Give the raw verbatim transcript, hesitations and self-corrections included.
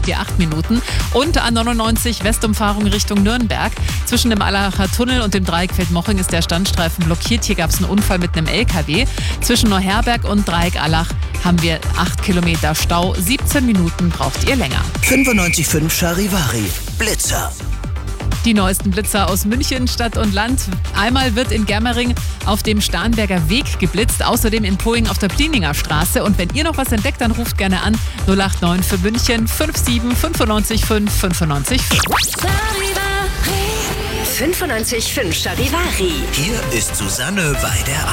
vier acht Minuten. Und A neunundneunzig Westumfahrung Richtung Nürnberg. Zwischen dem Allacher Tunnel und dem Dreieck Feldmoching ist der Standstreifen blockiert. Hier gab es einen Unfall mit einem L K W. Zwischen Neuherberg und Dreieck Allach haben wir acht Kilometer Stau. siebzehn Minuten braucht ihr länger. fünfundneunzig Komma fünf Charivari. Blitzer. Die neuesten Blitzer aus München, Stadt und Land. Einmal wird in Germering auf dem Starnberger Weg geblitzt, außerdem in Poing auf der Plininger Straße. Und wenn ihr noch was entdeckt, dann ruft gerne an null acht neun für München fünf sieben fünfundneunzig fünf fünfundneunzig fünf. fünfundneunzig Komma fünf Charivari. Hier ist Susanne Weider.